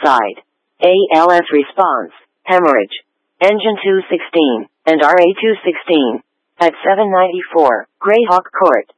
side. ALS response, hemorrhage. Engine 216, and RA 216. At 794, Greyhawk Court.